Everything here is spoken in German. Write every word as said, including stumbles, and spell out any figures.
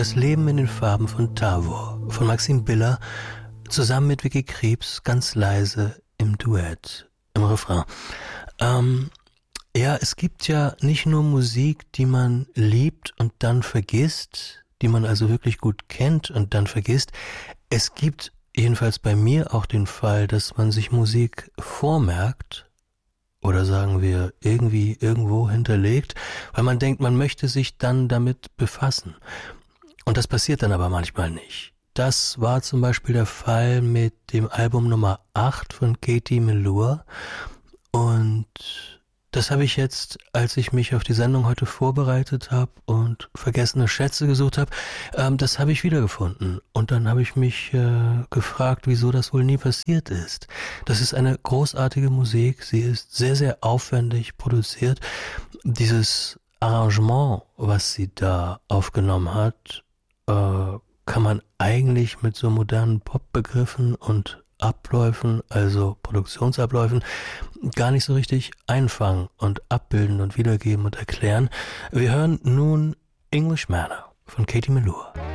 Das Leben in den Farben von Tavor von Maxim Biller zusammen mit Vicky Krebs ganz leise im Duett, im Refrain. Ähm, ja, es gibt ja nicht nur Musik, die man liebt und dann vergisst, die man also wirklich gut kennt und dann vergisst. Es gibt jedenfalls bei mir auch den Fall, dass man sich Musik vormerkt oder sagen wir irgendwie irgendwo hinterlegt, weil man denkt, man möchte sich dann damit befassen. Und das passiert dann aber manchmal nicht. Das war zum Beispiel der Fall mit dem Album Nummer acht von Katie Melua. Und das habe ich jetzt, als ich mich auf die Sendung heute vorbereitet habe und vergessene Schätze gesucht habe, ähm, das habe ich wiedergefunden. Und dann habe ich mich äh, gefragt, wieso das wohl nie passiert ist. Das ist eine großartige Musik. Sie ist sehr, sehr aufwendig produziert. Dieses Arrangement, was sie da aufgenommen hat, äh, kann man eigentlich mit so modernen Popbegriffen und Abläufen, also Produktionsabläufen, gar nicht so richtig einfangen und abbilden und wiedergeben und erklären. Wir hören nun English Manor von Katie Melua.